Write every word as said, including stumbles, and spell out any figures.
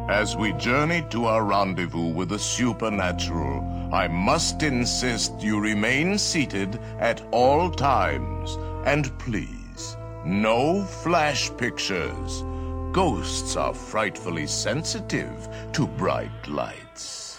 As we journey to our rendezvous with the supernatural, I must insist you remain seated at all times. And please, no flash pictures. Ghosts are frightfully sensitive to bright lights.